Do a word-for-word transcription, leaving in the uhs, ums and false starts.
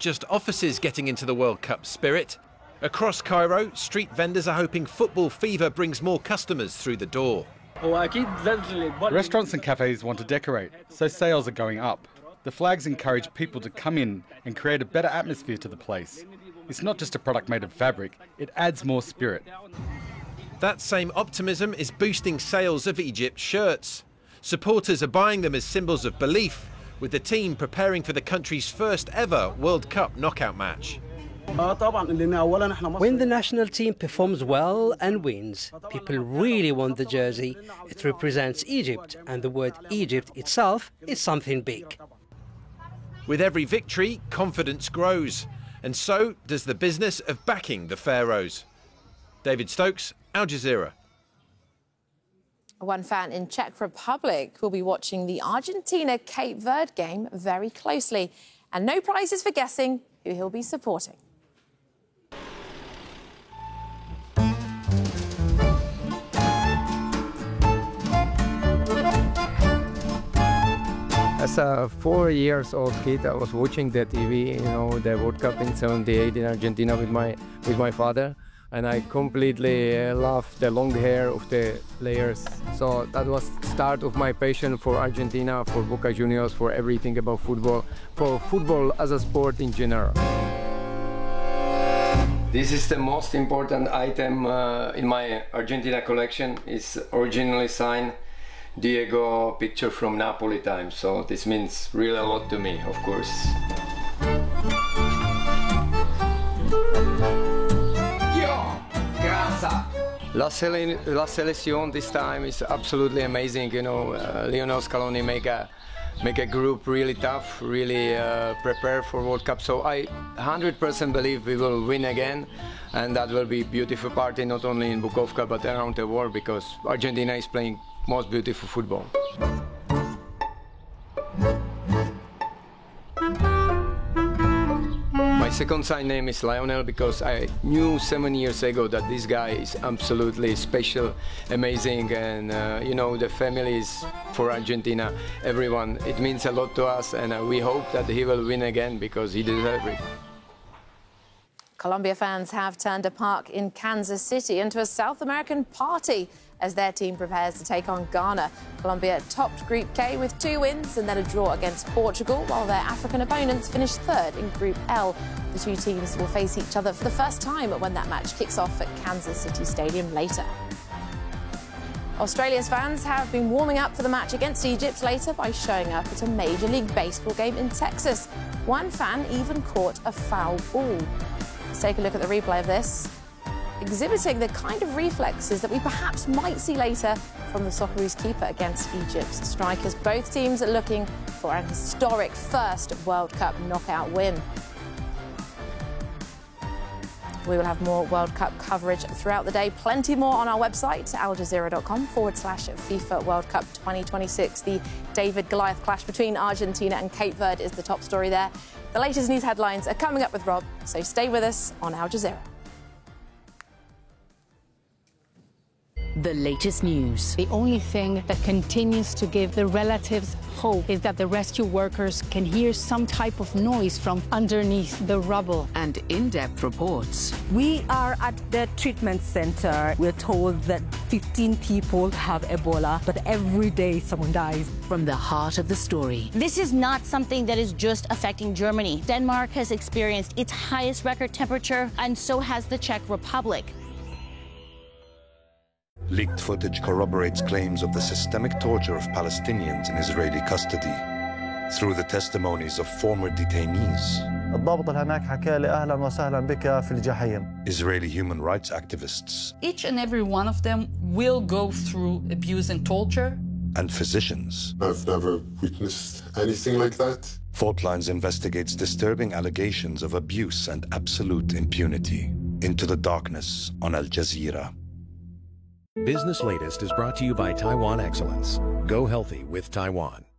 just offices getting into the World Cup spirit. Across Cairo, street vendors are hoping football fever brings more customers through the door. Restaurants and cafes want to decorate, so sales are going up. The flags encourage people to come in and create a better atmosphere to the place. It's not just a product made of fabric, it adds more spirit. That same optimism is boosting sales of Egypt shirts. Supporters are buying them as symbols of belief, with the team preparing for the country's first ever World Cup knockout match. When the national team performs well and wins, people really want the jersey. It represents Egypt, and the word Egypt itself is something big. With every victory, confidence grows, and so does the business of backing the Pharaohs. David Stokes, Al Jazeera. One fan in Czech Republic will be watching the Argentina-Cape Verde game very closely, and no prizes for guessing who he'll be supporting. As a four years old kid, I was watching the T V, you know, the World Cup in seventy-eight in Argentina with my with my father, and I completely uh, loved the long hair of the players. So that was the start of my passion for Argentina, for Boca Juniors, for everything about football, for football as a sport in general. This is the most important item uh, in my Argentina collection. It's originally signed Diego picture from Napoli times, so this means really a lot to me, of course. Yo, grasa! La, Sele La Selección this time is absolutely amazing. You know, uh, Lionel Scaloni make a make a group really tough, really uh, prepare for World Cup. So I one hundred percent believe we will win again, and that will be a beautiful party not only in Bukovka but around the world, because Argentina is playing most beautiful football. My second sign name is Lionel because I knew seven years ago that this guy is absolutely special, amazing, and uh, you know, the family is for Argentina, everyone. It means a lot to us, and uh, we hope that he will win again because he deserves it. Colombia fans have turned a park in Kansas City into a South American party as their team prepares to take on Ghana. Colombia topped Group K with two wins and then a draw against Portugal, while their African opponents finished third in Group L. The two teams will face each other for the first time when that match kicks off at Kansas City Stadium later. Australia's fans have been warming up for the match against Egypt later by showing up at a Major League Baseball game in Texas. One fan even caught a foul ball. Let's take a look at the replay of this, exhibiting the kind of reflexes that we perhaps might see later from the Socceroos keeper against Egypt's strikers. Both teams are looking for an historic first World Cup knockout win. We will have more World Cup coverage throughout the day. Plenty more on our website, aljazeera.com forward slash FIFA World Cup twenty twenty-six. The David Goliath clash between Argentina and Cape Verde is the top story there. The latest news headlines are coming up with Rob, so stay with us on Al Jazeera. The latest news. The only thing that continues to give the relatives hope is that the rescue workers can hear some type of noise from underneath the rubble. And in-depth reports. We are at the treatment center. We're told that fifteen people have Ebola, but every day someone dies. From the heart of the story. This is not something that is just affecting Germany. Denmark has experienced its highest record temperature, and so has the Czech Republic. Leaked footage corroborates claims of the systemic torture of Palestinians in Israeli custody through the testimonies of former detainees. Israeli human rights activists. Each and every one of them will go through abuse and torture. And physicians. I've never witnessed anything like that. Fault Lines investigates disturbing allegations of abuse and absolute impunity. Into the darkness on Al Jazeera. Business Latest is brought to you by Taiwan Excellence. Go healthy with Taiwan.